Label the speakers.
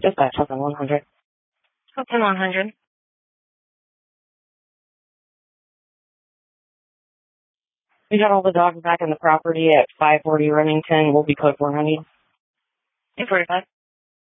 Speaker 1: Dispatch, open 100.
Speaker 2: Open 100.
Speaker 1: We got all the dogs back in the property at 540 Remington. We'll be code 400.
Speaker 2: 845.